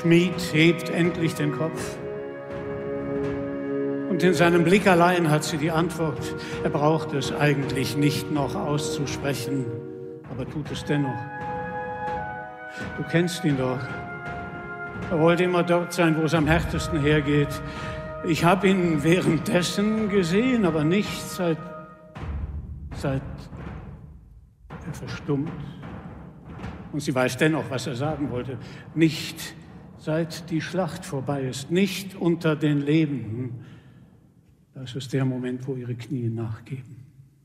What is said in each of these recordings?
Schmied hebt endlich den Kopf. Und in seinem Blick allein hat sie die Antwort. Er braucht es eigentlich nicht noch auszusprechen, aber tut es dennoch. Du kennst ihn doch. Er wollte immer dort sein, wo es am härtesten hergeht. Ich habe ihn währenddessen gesehen, aber nicht seit er verstummt. Und sie weiß dennoch, was er sagen wollte. Nicht seit die Schlacht vorbei ist, nicht unter den Lebenden. Das ist der Moment, wo ihre Knie nachgeben.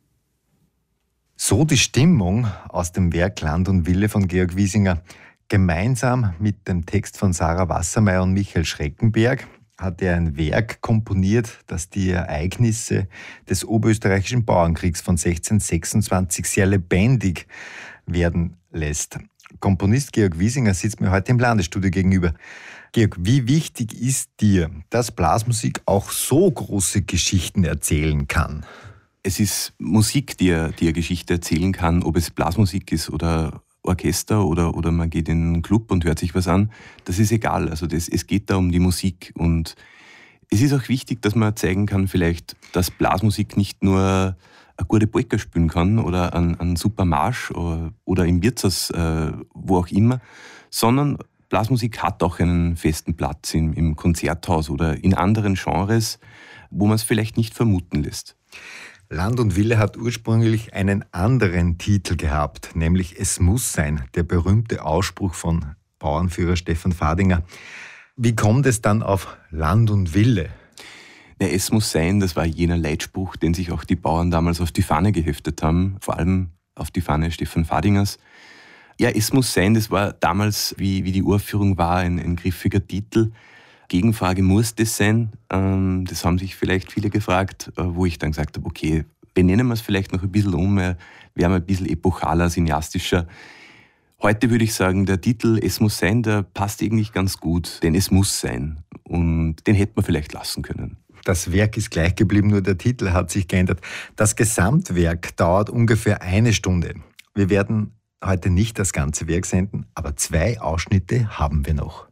So die Stimmung aus dem Werk Land und Wille von Georg Wiesinger. Gemeinsam mit dem Text von Sarah Wassermeier und Michael Schreckenberg hat er ein Werk komponiert, das die Ereignisse des oberösterreichischen Bauernkriegs von 1626 sehr lebendig werden lässt. Komponist Georg Wiesinger sitzt mir heute im Landesstudio gegenüber. Georg, wie wichtig ist dir, dass Blasmusik auch so große Geschichten erzählen kann? Es ist Musik, die eine Geschichte erzählen kann, ob es Blasmusik ist oder Orchester oder man geht in einen Club und hört sich was an. Das ist egal. Also es geht da um die Musik. Und es ist auch wichtig, dass man zeigen kann, vielleicht, dass Blasmusik nicht nur eine gute Polka spielen kann oder einen super Marsch oder im Wirtshaus, wo auch immer, sondern Blasmusik hat auch einen festen Platz im Konzerthaus oder in anderen Genres, wo man es vielleicht nicht vermuten lässt. Land und Wille hat ursprünglich einen anderen Titel gehabt, nämlich Es muss sein, der berühmte Ausspruch von Bauernführer Stefan Fadinger. Wie kommt es dann auf Land und Wille? Ja, es muss sein, das war jener Leitspruch, den sich auch die Bauern damals auf die Fahne geheftet haben, vor allem auf die Fahne Stefan Fadingers. Ja, es muss sein, das war damals, wie die Uraufführung war, ein griffiger Titel. Gegenfrage, muss das sein? Das haben sich vielleicht viele gefragt, wo ich dann gesagt habe, okay, benennen wir es vielleicht noch ein bisschen um, wir haben ein bisschen epochaler, cineastischer. Heute würde ich sagen, der Titel Es muss sein, der passt eigentlich ganz gut, denn es muss sein. Und den hätte man vielleicht lassen können. Das Werk ist gleich geblieben, nur der Titel hat sich geändert. Das Gesamtwerk dauert ungefähr 1 Stunde. Wir werden heute nicht das ganze Werk senden, aber 2 Ausschnitte haben wir noch.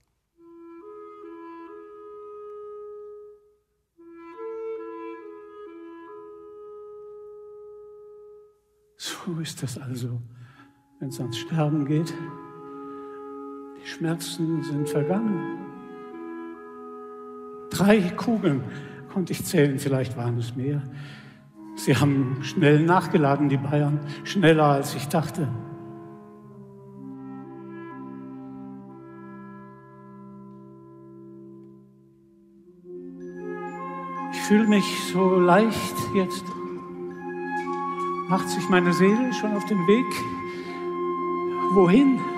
So ist das also, wenn es ans Sterben geht. Die Schmerzen sind vergangen. 3 Kugeln konnte ich zählen, vielleicht waren es mehr. Sie haben schnell nachgeladen, die Bayern, schneller als ich dachte. Ich fühle mich so leicht jetzt. Macht sich meine Seele schon auf den Weg? Wohin?